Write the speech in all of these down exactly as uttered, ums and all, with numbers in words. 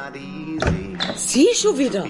Sie schon wieder?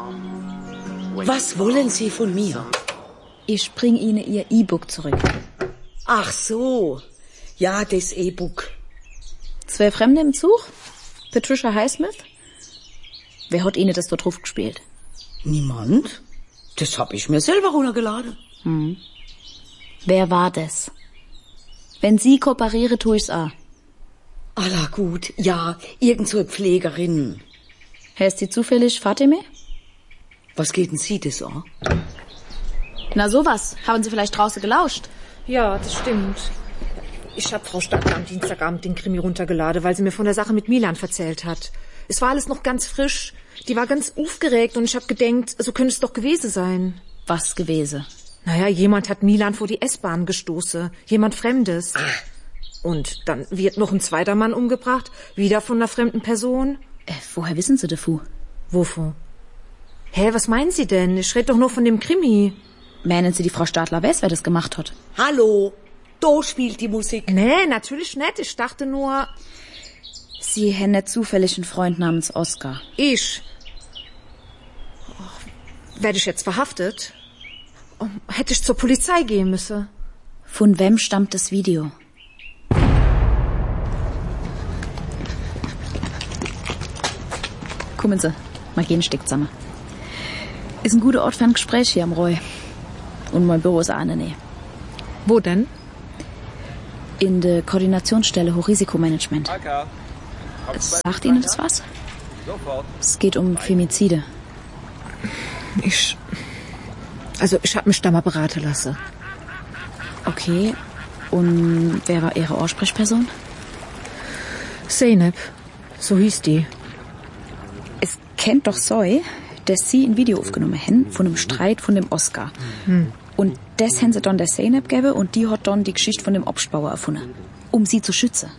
Was wollen Sie von mir? Ich bringe Ihnen Ihr E-Book zurück. Ach so. Ja, das E-Book. Zwei Fremde im Zug? Patricia Highsmith? Wer hat Ihnen das da drauf gespielt? Niemand. Das hab ich mir selber runtergeladen. Hm. Wer war das? Wenn Sie kooperieren, tue ich's auch. Allah gut, ja, irgend so eine Pflegerin. Heißt sie zufällig Fatime? Was geht denn Sie das an? Na sowas. Haben Sie vielleicht draußen gelauscht? Ja, das stimmt. Ich hab Frau Stadler am Dienstagabend den Krimi runtergeladen, weil sie mir von der Sache mit Milan erzählt hat. Es war alles noch ganz frisch. Die war ganz aufgeregt und ich hab gedenkt, so könnte es doch gewesen sein. Was gewesen? Naja, jemand hat Milan vor die S-Bahn gestoßen. Jemand Fremdes. Und dann wird noch ein zweiter Mann umgebracht. Wieder von einer fremden Person. Äh, woher wissen Sie davon? Wovon? Hä, was meinen Sie denn? Ich rede doch nur von dem Krimi. Meinen Sie, die Frau Stadler weiß, wer das gemacht hat? Hallo, da spielt die Musik. Nee, natürlich nicht. Ich dachte nur... Sie haben nicht zufällig einen Freund namens Oskar. Ich? Oh, werde ich jetzt verhaftet? Oh, hätte ich zur Polizei gehen müssen. Von wem stammt das Video? Kommen Sie, mal gehen Stück zusammen. Ist ein guter Ort für ein Gespräch hier am Roy. Und mein Büro ist auch in der Nähe. Wo denn? In der Koordinationsstelle Hochrisikomanagement. Sagt Ihnen das was? Es geht um Femizide. Ich... Also, ich habe mich da mal beraten lassen. Okay. Und wer war Ihre Ansprechperson? Zeynep. So hieß die. Es kennt doch Soy, dass Sie ein Video aufgenommen haben von einem Streit von dem Oskar. Hm. Und das haben Sie dann der Zeynep gegeben und die hat dann die Geschichte von dem Obstbauer erfunden. Um sie zu schützen.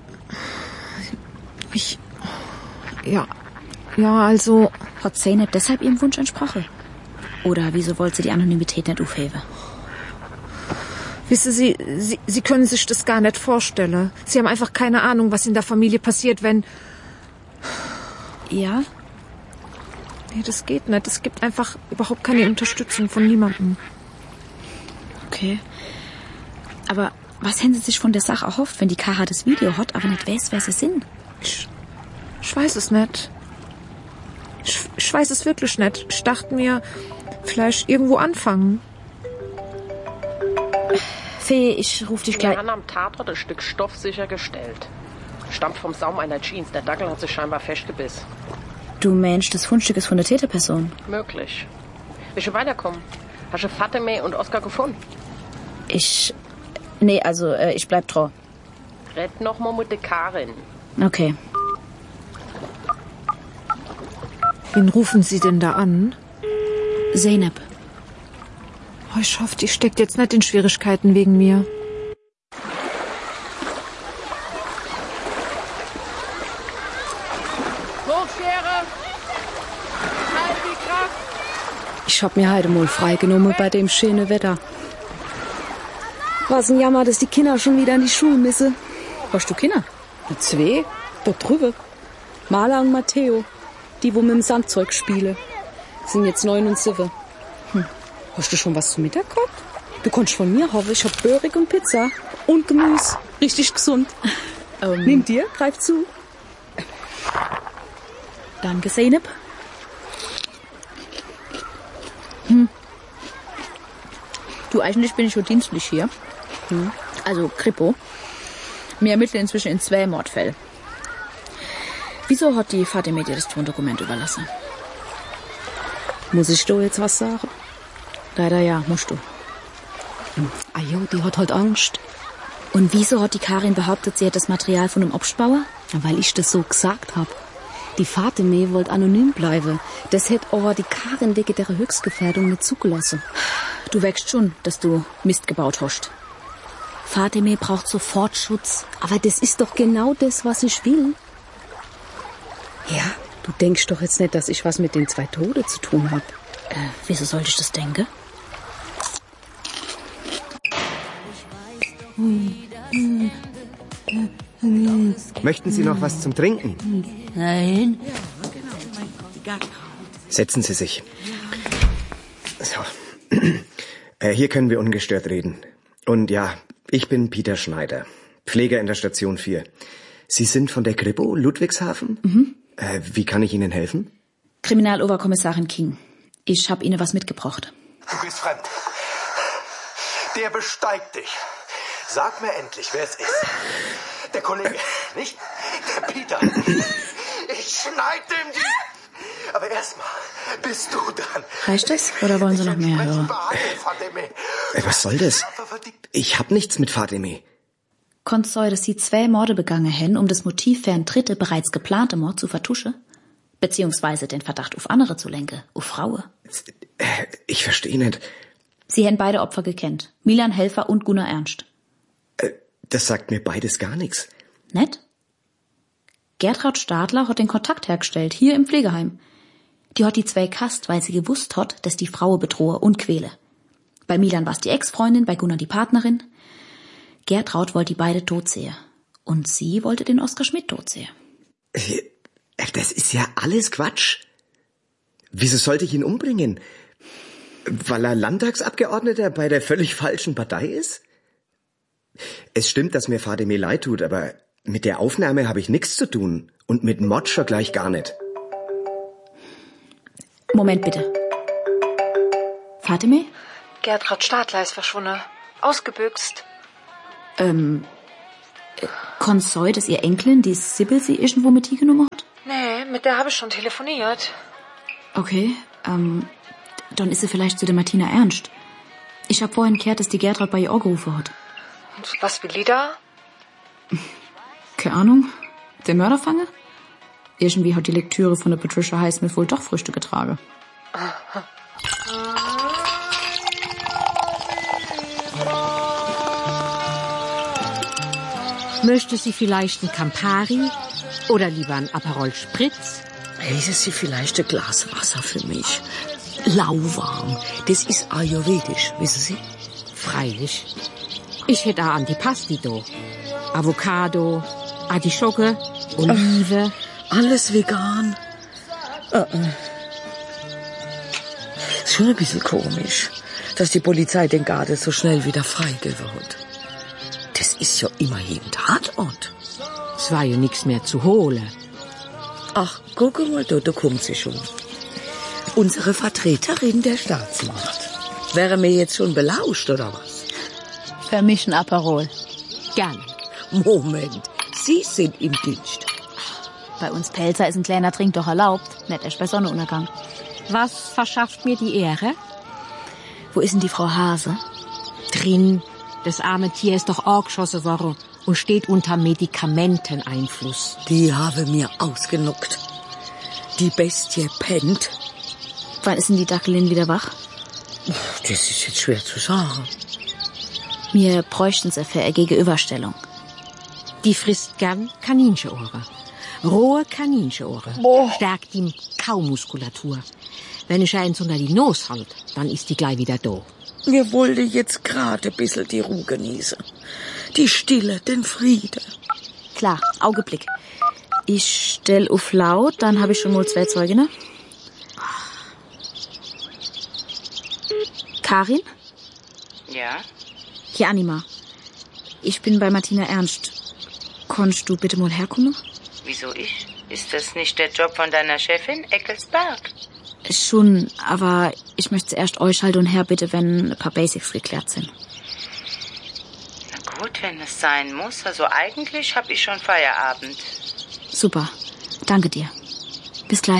Ich... Ja... Ja, also... Hat Zeynep deshalb Ihrem Wunsch entsprochen? Oder wieso wollte sie die Anonymität nicht aufheben? Wissen Sie, Sie, Sie können sich das gar nicht vorstellen. Sie haben einfach keine Ahnung, was in der Familie passiert, wenn... Ja? Nee, das geht nicht. Es gibt einfach überhaupt keine Unterstützung von niemandem. Okay. Aber was haben Sie sich von der Sache erhofft, wenn die Kara das Video hat, aber nicht weiß, wer sie sind? Ich, ich weiß es nicht. Ich, ich weiß es wirklich nicht. Ich dachte mir, vielleicht irgendwo anfangen. Fee, ich ruf dich gleich... Wir haben am Tatort ein Stück Stoff sichergestellt. Stammt vom Saum einer Jeans. Der Dackel hat sich scheinbar festgebissen. Du meinst, das Fundstück ist von der Täterperson? Möglich. Willst du weiterkommen? Hast du Fatime und Oskar gefunden? Ich... Nee, also, äh, ich bleib treu. Red noch mal mit der Karin. Okay. Wen rufen Sie denn da an? Zeynep. Oh, ich hoffe, die steckt jetzt nicht in Schwierigkeiten wegen mir. Hochschere! Halt die Kraft! Ich hab mir heute mal freigenommen bei dem schönen Wetter. Was ein Jammer, dass die Kinder schon wieder in die Schule müssen. Hast du Kinder? Zwei? Dort drüber. Maler und Matteo. Die, wo mit dem Sandzeug spielen. Sind jetzt neun und sieben. Hm. Hast du schon was zum Mittag gehabt? Du kannst von mir haben. Ich hab Börig und Pizza. Und Gemüse. Richtig gesund. Ähm, Nimm dir, greif zu. Danke, Zeynep. Hm. Du, eigentlich bin ich schon dienstlich hier. Hm. Also, Kripo. Wir ermitteln inzwischen in zwei Mordfällen. Wieso hat die Fatime dir das Tondokument überlassen? Muss ich da jetzt was sagen? Leider ja, musst du. Hm. Ah jo, die hat halt Angst. Und wieso hat die Karin behauptet, sie hat das Material von einem Obstbauer? Weil ich das so gesagt hab. Die Fatime wollte anonym bleiben. Das hätte aber die Karin wegen der Höchstgefährdung nicht zugelassen. Du wächst schon, dass du Mist gebaut hast. Fatime braucht sofort Schutz. Aber das ist doch genau das, was ich will. Ja, du denkst doch jetzt nicht, dass ich was mit den zwei Toten zu tun hab. Äh, wieso sollte ich das denken? Möchten Sie noch was zum Trinken? Nein. Setzen Sie sich. So. Äh, hier können wir ungestört reden. Und ja, ich bin Peter Schneider, Pfleger in der Station vier. Sie sind von der Kripo, Ludwigshafen? Mhm. Äh, wie kann ich Ihnen helfen? Kriminaloberkommissarin King. Ich hab Ihnen was mitgebracht. Du bist fremd. Der besteigt dich. Sag mir endlich, wer es ist. Der Kollege, nicht? Der Peter. Ich schneide ihm die... Aber erstmal bist du dran. Reicht das? Oder wollen Sie noch mehr hören? Äh, was soll das? Ich hab nichts mit Fatime. Konnt sei, dass Sie zwei Morde begangen haben, um das Motiv für einen dritte, bereits geplante Mord zu vertuschen? Beziehungsweise den Verdacht auf andere zu lenken, auf Frauen? Äh, ich verstehe nicht. Sie haben beide Opfer gekannt. Milan Helfer und Gunnar Ernst. Äh, das sagt mir beides gar nichts. Nett? Gertraud Stadler hat den Kontakt hergestellt, hier im Pflegeheim. Die hat die zwei kast, weil sie gewusst hat, dass die Frau bedrohe und quäle. Bei Milan war's die Ex-Freundin, bei Gunnar die Partnerin. Gertraud wollte die beide tot sehen. Und sie wollte den Oskar Schmidt tot sehen. Äh, das ist ja alles Quatsch. Wieso sollte ich ihn umbringen? Weil er Landtagsabgeordneter bei der völlig falschen Partei ist? Es stimmt, dass mir Fatime leid tut, aber mit der Aufnahme habe ich nichts zu tun. Und mit Mord schon gleich gar nicht. Moment bitte. Fatime? Gertraud Stadler ist verschwunden. Ausgebüxt. Ähm, äh, konnt sei, dass ihr Enkelin, die Sibyl, sie irgendwo mit hier genommen hat? Nee, mit der habe ich schon telefoniert. Okay, ähm, dann ist sie vielleicht zu der Martina Ernst. Ich hab vorhin gehört, dass die Gertraud bei ihr auch gerufen hat. Und was will die da? Keine Ahnung. Der Mörderfange? Irgendwie hat die Lektüre von der Patricia Highsmith wohl doch Früchte getragen. Möchte sie vielleicht ein Campari oder lieber ein Aperol Spritz? Hätte sie vielleicht ein Glas Wasser für mich? Lauwarm. Das ist ayurvedisch, wissen Sie? Freilich. Ich hätte auch Antipasti. Avocado, Artischocke, Olive. Alles vegan. Uh -uh. Ist schon ein bisschen komisch, dass die Polizei den Garten so schnell wieder freigegeben hat. Das ist ja immerhin Tatort. Es war ja nichts mehr zu holen. Ach, guck mal, da, da kommt sie schon. Unsere Vertreterin der Staatsmacht. Wäre mir jetzt schon belauscht, oder was? Für mich ein Aperol. Gern. Moment, Sie sind im Dienst. Bei uns Pelzer ist ein kleiner Trink doch erlaubt, nicht erst bei Sonnenuntergang. Was verschafft mir die Ehre? Wo ist denn die Frau Hase? Drin. Das arme Tier ist doch auch geschossen worden und steht unter Medikamenteneinfluss. Die habe mir ausgenuckt. Die Bestie pennt. Wann ist denn die Dackelin wieder wach? Das ist jetzt schwer zu sagen. Wir bräuchten sie für eine Gegenüberstellung. Die frisst gern Kaninchenohren. Rohe Kaninchenohren. Stärkt die Kaumuskulatur. Wenn ich eins unter die Nase halt, dann ist die gleich wieder da. Wir wollten jetzt gerade ein bisschen die Ruhe genießen. Die Stille, den Frieden. Klar, Augenblick. Ich stell auf laut, dann habe ich schon mal zwei Zeuginnen. Karin? Ja? Hier, Anima. Ich bin bei Martina Ernst. Konntest du bitte mal herkommen? Wieso ich? Ist das nicht der Job von deiner Chefin, Eckelsberg? Schon, aber ich möchte zuerst euch halt und her bitte, wenn ein paar Basics geklärt sind. Na gut, wenn es sein muss. Also eigentlich habe ich schon Feierabend. Super, danke dir. Bis gleich.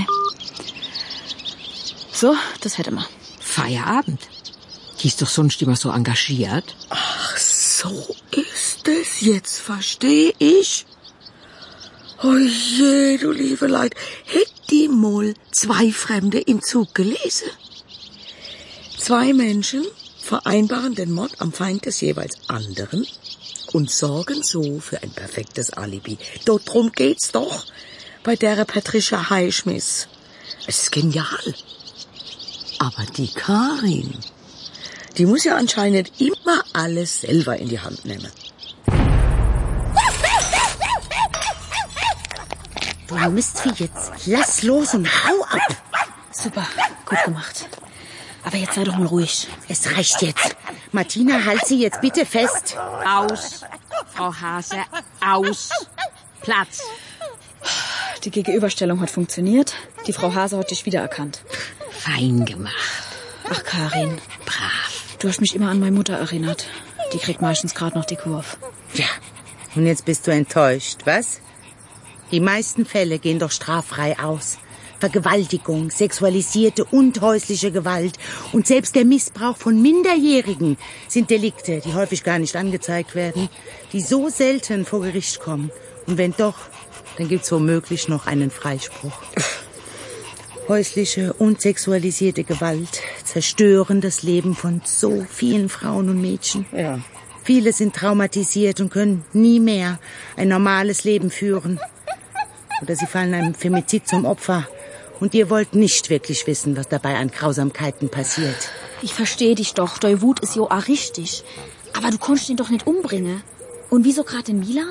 So, das hätte man. Feierabend? Die ist doch sonst immer so engagiert. Ach, so ist es. Jetzt verstehe ich. Oh je, du liebe Leid. Hätt die mal zwei Fremde im Zug gelesen? Zwei Menschen vereinbaren den Mord am Feind des jeweils anderen und sorgen so für ein perfektes Alibi. Darum geht's doch bei der Patricia Highsmith. Es ist genial. Aber die Karin, die muss ja anscheinend immer alles selber in die Hand nehmen. Du Mistvieh, jetzt lass los und hau ab. Super, gut gemacht. Aber jetzt sei doch mal ruhig. Es reicht jetzt. Martina, halt sie jetzt bitte fest. Aus, Frau Hase, aus. Platz. Die Gegenüberstellung hat funktioniert. Die Frau Hase hat dich wiedererkannt. Fein gemacht. Ach, Karin. Brav. Du hast mich immer an meine Mutter erinnert. Die kriegt meistens gerade noch die Kurve. Ja, und jetzt bist du enttäuscht, was? Die meisten Fälle gehen doch straffrei aus. Vergewaltigung, sexualisierte und häusliche Gewalt und selbst der Missbrauch von Minderjährigen sind Delikte, die häufig gar nicht angezeigt werden, die so selten vor Gericht kommen. Und wenn doch, dann gibt's womöglich noch einen Freispruch. Häusliche und sexualisierte Gewalt zerstören das Leben von so vielen Frauen und Mädchen. Ja. Viele sind traumatisiert und können nie mehr ein normales Leben führen. Oder sie fallen einem Femizid zum Opfer. Und ihr wollt nicht wirklich wissen, was dabei an Grausamkeiten passiert. Ich verstehe dich doch. Deine Wut ist jo auch richtig. Aber du konntest ihn doch nicht umbringen. Und wieso gerade in Milan?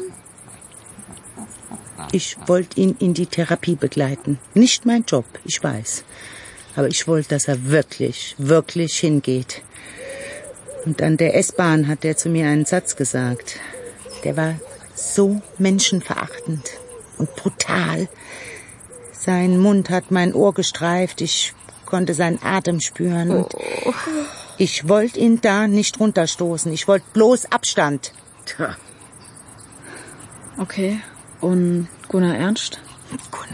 Ich wollte ihn in die Therapie begleiten. Nicht mein Job, ich weiß. Aber ich wollte, dass er wirklich, wirklich hingeht. Und an der S-Bahn hat er zu mir einen Satz gesagt. Der war so menschenverachtend und brutal. Sein Mund hat mein Ohr gestreift. Ich konnte seinen Atem spüren. Und oh. Ich wollte ihn da nicht runterstoßen. Ich wollte bloß Abstand. Tja. Okay. Und Gunnar Ernst? Gunnar